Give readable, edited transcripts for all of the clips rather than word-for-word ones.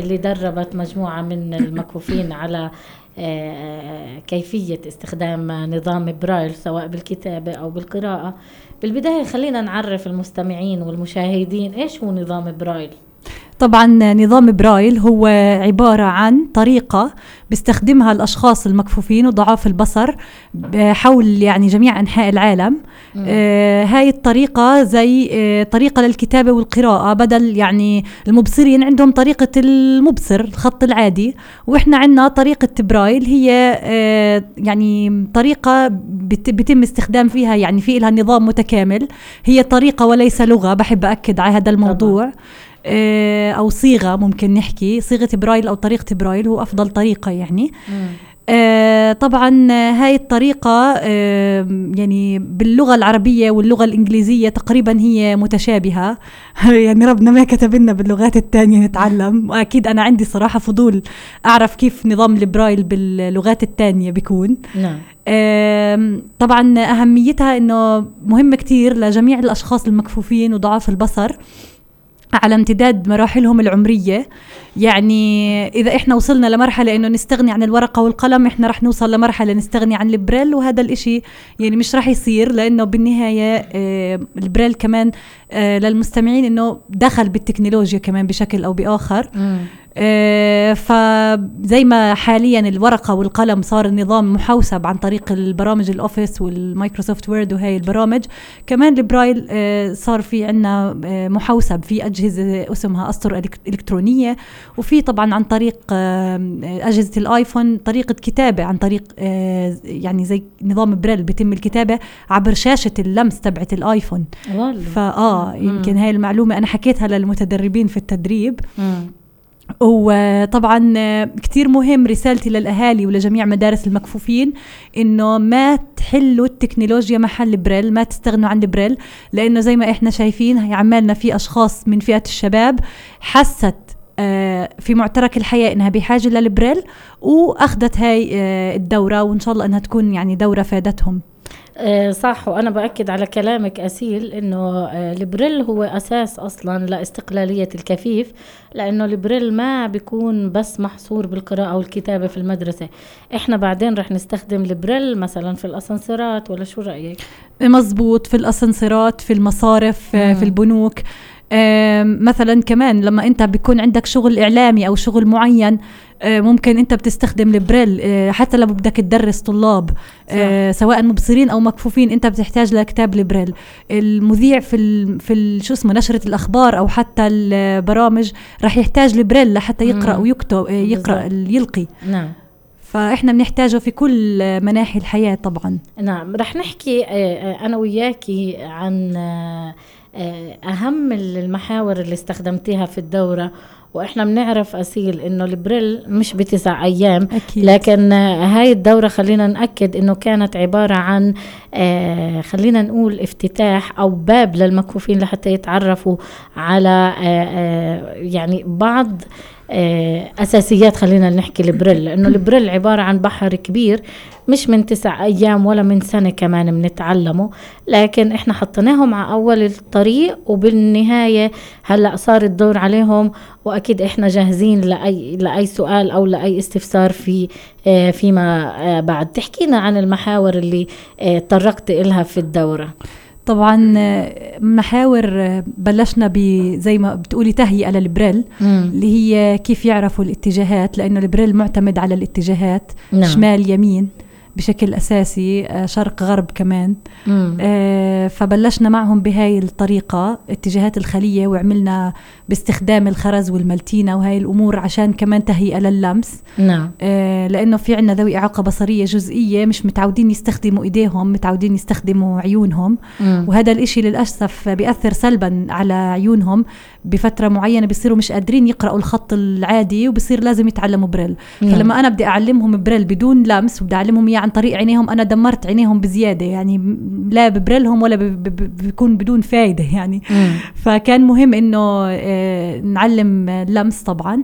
اللي دربت مجموعة من المكفوفين على كيفية استخدام نظام برايل سواء بالكتابة أو بالقراءة. بالبداية خلينا نعرف المستمعين والمشاهدين إيش هو نظام برايل. طبعا نظام برايل هو عبارة عن طريقة بيستخدمها الأشخاص المكفوفين وضعاف البصر حول يعني جميع أنحاء العالم. هاي الطريقة زي طريقة للكتابة والقراءة، بدل يعني المبصرين عندهم طريقة المبصر الخط العادي، وإحنا عندنا طريقة برايل هي يعني طريقة بيتم استخدام فيها يعني في لها نظام متكامل. هي طريقة وليس لغة، بحب أكد على هذا الموضوع طبعا. أو صيغة، ممكن نحكي صيغة برايل أو طريقة برايل هو أفضل طريقة يعني. طبعا هاي الطريقة يعني باللغة العربية واللغة الإنجليزية تقريبا هي متشابهة يعني ربنا ما كتب لنا باللغات التانية نتعلم، وأكيد أنا عندي صراحة فضول أعرف كيف نظام البرايل باللغات التانية بيكون. نعم. طبعا أهميتها إنه مهمة كتير لجميع الأشخاص المكفوفين وضعاف البصر على امتداد مراحلهم العمرية. يعني إذا إحنا وصلنا لمرحلة إنه نستغني عن الورقة والقلم، إحنا رح نوصل لمرحلة نستغني عن البريل، وهذا الإشي يعني مش رح يصير، لأنه بالنهاية البريل كمان للمستمعين إنه دخل بالتكنولوجيا كمان بشكل أو بآخر. فزي ما حاليا الورقة والقلم صار النظام محوسب عن طريق البرامج الأوفيس والمايكروسوفت وورد وهي البرامج، كمان البرايل صار في عنا محوسب في أجهزة اسمها أسطر إلكترونية، وفي طبعا عن طريق أجهزة الآيفون طريقة كتابة عن طريق يعني زي نظام برايل بيتم الكتابة عبر شاشة اللمس تبعت الآيفون. يمكن هاي المعلومة أنا حكيتها للمتدربين في التدريب. وطبعا كتير مهم رسالتي للأهالي ولجميع مدارس المكفوفين إنه ما تحلوا التكنولوجيا محل بريل، ما تستغنوا عن البريل، لأنه زي ما إحنا شايفين عمالنا في أشخاص من فئة الشباب حست في معترك الحياة إنها بحاجة للبريل وأخذت هاي الدورة، وإن شاء الله إنها تكون يعني دورة فادتهم. صح، وأنا بأكد على كلامك أسيل إنه البريل هو أساس أصلا لاستقلالية الكفيف، لأنه البريل ما بيكون بس محصور بالقراءة والكتابة في المدرسة. إحنا بعدين رح نستخدم البريل مثلا في الأسانسيرات، ولا شو رأيك؟ مزبوط، في الأسانسيرات، في المصارف، في البنوك. مثلا كمان لما انت بيكون عندك شغل اعلامي او شغل معين، ممكن انت بتستخدم البريل. حتى لو بدك تدرس طلاب سواء مبصرين او مكفوفين، انت بتحتاج لكتاب البريل. المذيع في شو اسمه نشرة الاخبار او حتى البرامج راح يحتاج البريل لحتى يقرأ ويكتب، يقرأ يلقي. نعم. فإحنا بنحتاجه في كل مناحي الحياة طبعا. نعم. رح نحكي أنا وياكي عن أهم المحاور اللي استخدمتيها في الدورة. وإحنا بنعرف أسيل إنه البريل مش ب9 أيام أكيد. لكن هاي الدورة خلينا نأكد إنه كانت عبارة عن خلينا نقول افتتاح أو باب للمكفوفين لحتى يتعرفوا على يعني بعض أساسيات. خلينا نحكي البريل، لأنه البريل عبارة عن بحر كبير، مش من 9 أيام ولا من سنة كمان بنتعلمه، لكن إحنا حطيناهم على أول الطريق، وبالنهاية هلأ صار الدور عليهم، وأكيد إحنا جاهزين لأي سؤال أو لأي استفسار فيما بعد. تحكينا عن المحاور اللي طرقت إلها في الدورة. طبعا محاور بلشنا زي ما بتقولي تهيئة للبريل، اللي هي كيف يعرفوا الاتجاهات، لأنه البريل معتمد على الاتجاهات. نعم. شمال يمين بشكل أساسي، شرق غرب كمان. فبلشنا معهم بهاي الطريقة اتجاهات الخلية، وعملنا باستخدام الخرز والملتينة وهاي الأمور عشان كمان تهيئة لللمس. نعم. لأنه في عنا ذوي إعاقة بصرية جزئية مش متعودين يستخدموا إيديهم، متعودين يستخدموا عيونهم. وهذا الإشي للأسف بيأثر سلبا على عيونهم. بفترة معينة بيصيروا مش قادرين يقرأوا الخط العادي، وبصير لازم يتعلموا بريل. فلما أنا بدي أعلمهم بريل بدون لمس وبدي أعلمهم إياه عن طريق عينيهم، أنا دمرت عينيهم بزيادة، يعني لا ببريلهم ولا بيكون بدون فايدة يعني. فكان مهم إنه نعلم لمس طبعا،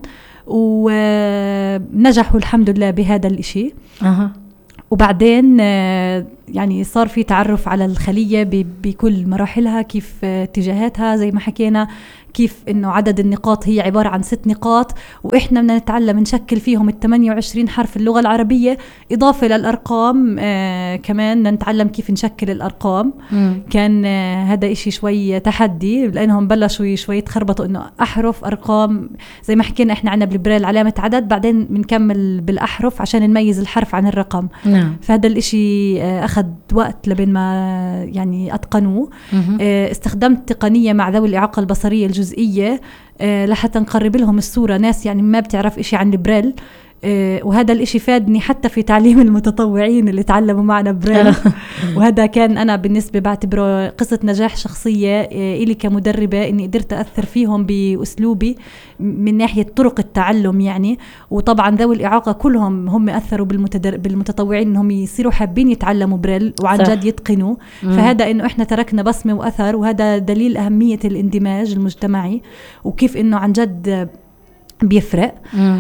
ونجحوا الحمد لله بهذا الإشي. وبعدين يعني صار في تعرف على الخلية بكل مراحلها، كيف اتجاهاتها زي ما حكينا، كيف انه عدد النقاط هي عبارة عن 6 نقاط، واحنا بدنا نتعلم نشكل فيهم 28 حرف اللغة العربية، اضافة للارقام كمان بدنا نتعلم كيف نشكل الارقام. كان هذا اشي شوي تحدي، لانهم بلشوا شوي تخربطوا انه احرف ارقام، زي ما حكينا احنا عنا بالبريل علامة عدد، بعدين بنكمل بالاحرف عشان نميز الحرف عن الرقم. فهذا الاشي اخذ وقت لبين ما يعني اتقنوه. استخدمت تقنية مع ذوي الاعاقة البصرية الجزئية لحتى نقرب لهم الصورة، ناس يعني ما بتعرف إشي عن البريل، وهذا الإشي فادني حتى في تعليم المتطوعين اللي تعلموا معنا بريل. وهذا كان أنا بالنسبة بعتبره قصة نجاح شخصية إلي كمدربة، إني قدرت أثر فيهم بأسلوبي من ناحية طرق التعلم يعني. وطبعا ذوي الإعاقة كلهم هم أثروا بالمتطوعين إنهم يصيروا حابين يتعلموا بريل وعن جد يتقنوا. فهذا إنه إحنا تركنا بصمة وأثر، وهذا دليل أهمية الاندماج المجتمعي وكيف إنه عن جد بيفرق.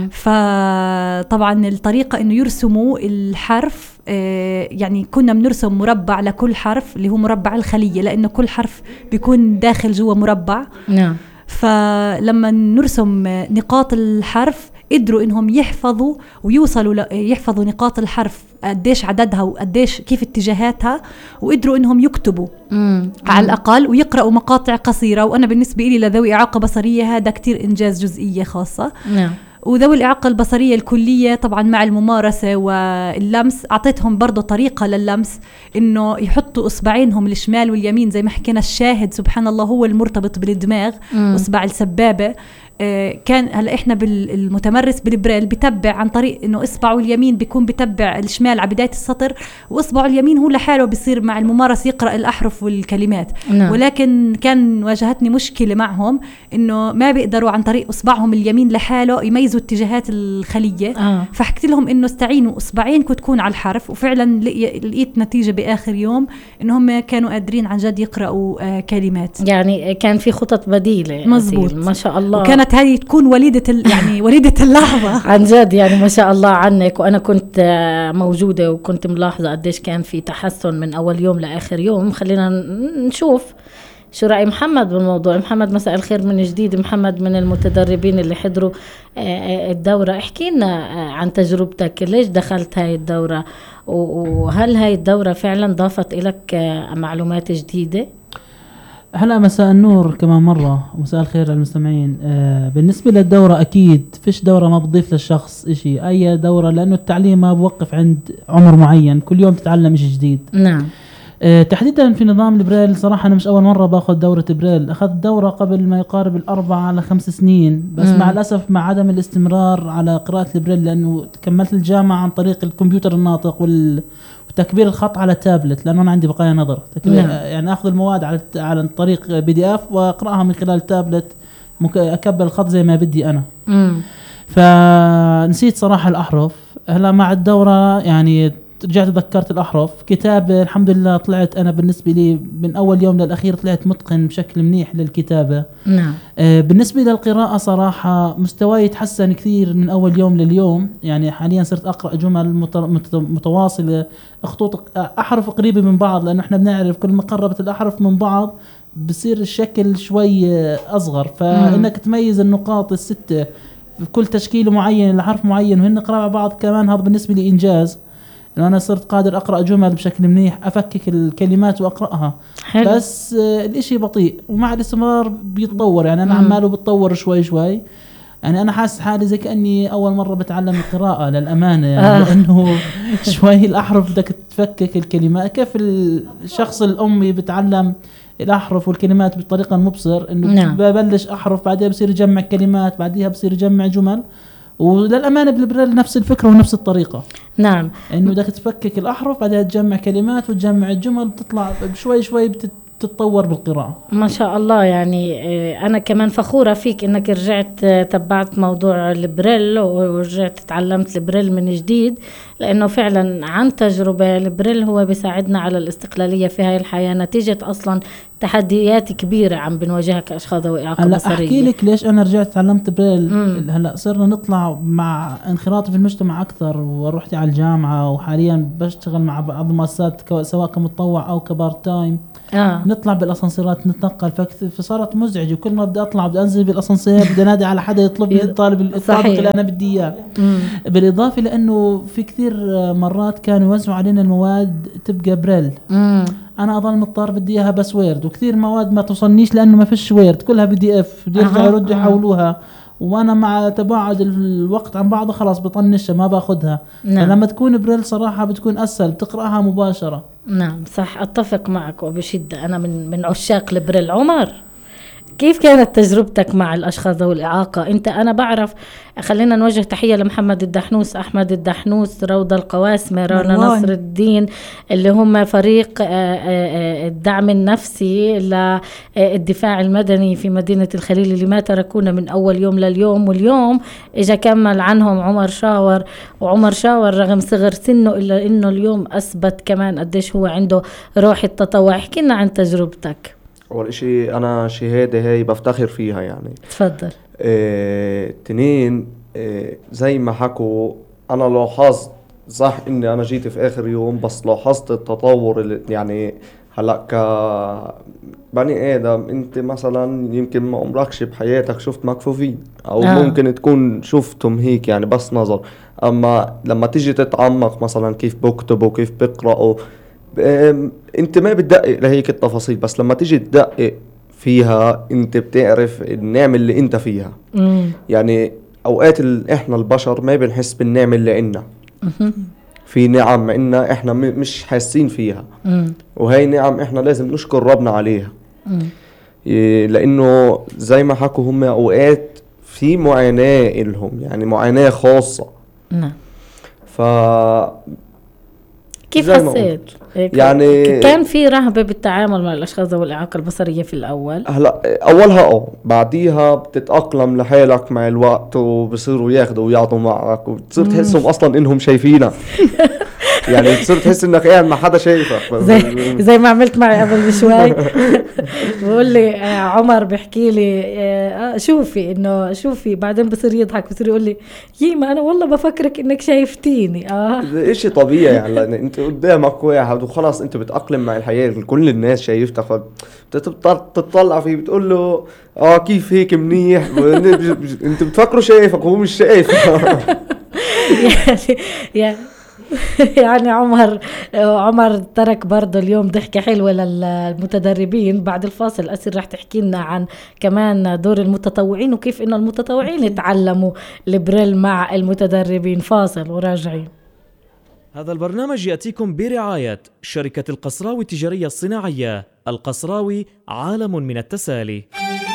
فطبعا الطريقة انه يرسموا الحرف، يعني كنا بنرسم مربع لكل حرف اللي هو مربع الخلية، لانه كل حرف بيكون داخل جوا مربع. فلما نرسم نقاط الحرف قدروا انهم يحفظوا ويوصلوا يحفظوا نقاط الحرف قديش عددها وقديش كيف اتجاهاتها، وقدروا انهم يكتبوا على الاقل ويقرأوا مقاطع قصيرة. وانا بالنسبة لي لذوي اعاقة بصرية هذا كتير انجاز جزئية خاصة. وذوي الإعاقة البصرية الكلية طبعا مع الممارسة واللمس أعطيتهم برضو طريقة لللمس، إنه يحطوا إصبعينهم الشمال واليمين زي ما حكينا. الشاهد سبحان الله هو المرتبط بالدماغ، إصبع السبابة. كان هلا احنا بالمتمرس بالبريل بتبع عن طريق انه اصبعه اليمين بيكون بتبع الشمال على بدايه السطر، واصبعه اليمين هو لحاله بيصير مع الممارس يقرا الاحرف والكلمات. ولكن كان واجهتني مشكله معهم انه ما بيقدروا عن طريق اصبعهم اليمين لحاله يميزوا اتجاهات الخليه. فحكيت لهم انه استعينوا اصبعينكم تكون على الحرف، وفعلا لقيت نتيجه باخر يوم انهم كانوا قادرين عن جد يقراوا كلمات. يعني كان في خطط بديله. مزبوط ما شاء الله. وكانت هذه تكون يعني وليدة اللحظة. عن جد يعني ما شاء الله عنك. وأنا كنت موجودة وكنت ملاحظة قديش كان في تحسن من أول يوم لآخر يوم. خلينا نشوف شو رأي محمد بالموضوع. محمد مساء الخير من جديد. محمد من المتدربين اللي حضروا الدورة. احكي لنا عن تجربتك، ليش دخلت هاي الدورة، وهل هاي الدورة فعلا ضافت إلك معلومات جديدة؟ هلا مساء النور كمان مرة، ومساء الخير للمستمعين. بالنسبة للدورة أكيد فيش دورة ما بتضيف للشخص إشي، أي دورة، لأنه التعليم ما بوقف عند عمر معين، كل يوم تتعلم إشي جديد. نعم. تحديدا في نظام البريل صراحة أنا مش أول مرة باخذ دورة بريل، أخذت دورة قبل ما يقارب 4 ل 5 سنين، بس مع الأسف مع عدم الاستمرار على قراءة البريل، لأنه كملت الجامعة عن طريق الكمبيوتر الناطق وتكبير الخط على التابلت، لأنه أنا عندي بقايا نظر. يعني أخذ المواد على طريق PDF وأقرأها من خلال التابلت، أكبر الخط زي ما بدي أنا. فنسيت صراحة الأحرف. هلا مع الدورة يعني رجعت تذكرت الأحرف. كتابة الحمد لله طلعت أنا بالنسبة لي من أول يوم للأخير طلعت متقن بشكل منيح للكتابة. نعم. بالنسبة للقراءة صراحة مستواي يتحسن كثير من أول يوم لليوم. يعني حاليا صرت أقرأ جمل متواصلة، خطوط أحرف قريبة من بعض، لأنه إحنا بنعرف كل ما قربت الأحرف من بعض بصير الشكل شوي أصغر، فإنك تميز النقاط ال6 في كل تشكيل معين لحرف معين وهن قرابة بعض كمان، هذا بالنسبة لي إنجاز. إنه أنا صرت قادر أقرأ جمل بشكل منيح، أفكك الكلمات وأقرأها. حلو. بس الإشي بطيء ومع الاستمرار بيتطور. يعني أنا عماله بتطور شوي شوي. يعني أنا حاسس حالي زي كأني أول مرة بتعلم القراءة للأمانة، يعني لأنه شوي الأحرف بدك تفكك الكلمات. كيف الشخص الأمي بتعلم الأحرف والكلمات بطريقة مبصر، إنه ببلش أحرف بعدها بصير يجمع كلمات، بعدها بصير يجمع جمل. وللأمانة بالبريل نفس الفكرة ونفس الطريقة. نعم. إنه بدك تفكك الأحرف بعدها تجمع كلمات وتجمع الجمل، بتطلع شوي شوي بتتطور بالقراءة. ما شاء الله. يعني أنا كمان فخورة فيك إنك رجعت تبعت موضوع البريل ورجعت تعلمت البريل من جديد، لأنه فعلا عن تجربة البريل هو بيساعدنا على الاستقلالية في هاي الحياة، نتيجة أصلا تحديات كبيرة عم بنواجهها كأشخاص ذوي إعاقة هلا بصرية. احكي لك ليش انا رجعت تعلمت بريل. هلا صرنا نطلع مع انخراطي في المجتمع اكثر، ورحت على الجامعه وحاليا بشتغل مع بعض المؤسسات سواء كمتطوع او كبارت تايم. نطلع بالاسانسيرات نتنقل، فصارت مزعجه، وكل ما بدي اطلع بدي انزل بالاسانسير بدي نادي على حدا يطلب لي الطالب الطابق اللي انا بدي اياه. بالاضافه لانه في كثير مرات كانوا يوزعوا علينا المواد تبقى بريل، انا اضل مضطر بدي اياها بس ويرد، وكثير مواد ما توصلنيش لانه ما فيش ويرد، كلها بدي اف، بدي ارجع يردوا يحولوها، وانا مع تباعد الوقت عن بعضه خلاص بطنشها ما باخذها. فلما تكون بريل صراحه بتكون اسهل، بتقراها مباشره. نعم صح، اتفق معك وبشده، انا من عشاق البريل. عمر، كيف كانت تجربتك مع الأشخاص ذوي الإعاقة؟ أنا بعرف، خلينا نوجه تحية لمحمد الدحنوس، أحمد الدحنوس، روضة القواسمة، رانا نصر الدين، اللي هم فريق الدعم النفسي للدفاع المدني في مدينة الخليل، اللي ما تركونا من أول يوم لليوم، واليوم إجا كمل عنهم عمر شاور. وعمر شاور رغم صغر سنه إلا إنه اليوم أثبت كمان قديش هو عنده روح التطوع. احكي لنا عن تجربتك. أول إشي أنا شهادة هاي بفتخر فيها يعني. تفضل. تنين، زي ما حكوا أنا لاحظت، صح إني أنا جيت في آخر يوم، بس لاحظت التطور اللي يعني هلأ كبني آدم. أنت مثلا يمكن ما عمركش بحياتك شفت مكفوفين، أو ممكن تكون شفتهم هيك يعني بس نظر، أما لما تيجي تتعمق مثلا كيف بكتبوا كيف بقرأوا، انت ما بتدقق لهيك التفاصيل، بس لما تيجي تدقق فيها انت بتعرف النعمة اللي انت فيها. يعني اوقات احنا البشر ما بنحس بالنعمة اللي عنا. في نعم عنا احنا مش حاسين فيها، وهي نعم احنا لازم نشكر ربنا عليها. لانه زي ما حكوا هم اوقات في معاناة لهم، يعني معاناة خاصة. كيف حسيت؟ يعني كان في رهبة بالتعامل مع الأشخاص ذوي الإعاقة البصرية في الأول؟ هلا أولها بعديها بتتأقلم لحالك مع الوقت، وبصيروا ياخدوا ويعطوا معك، وبتصير تحسهم أصلا إنهم شايفينك. يعني بتصير تحس إنك قاعد مع حدا شايفك، زي ما عملت معي قبل شوي. بقول لي عمر بيحكي لي شوفي بعدين بصير يضحك، بصير يقول لي يما أنا والله بفكرك إنك شايفتيني. إشي طبيعي يعني، لأن أنت قدامك واحد وخلاص أنت بتأقلم مع الحياة، كل الناس شايفتك، تطلع فيه بتقول له كيف هيك منيح، أنت بتفكره شايفك وهو مش شايف. يعني عمر ترك برضه اليوم ضحكة حلوة للمتدربين. بعد الفاصل أسر رح تحكي لنا عن كمان دور المتطوعين، وكيف إنه المتطوعين يتعلموا البريل مع المتدربين. فاصل وراجعين. هذا البرنامج يأتيكم برعاية شركة القصراوي التجارية الصناعية. القصراوي عالم من التسالي.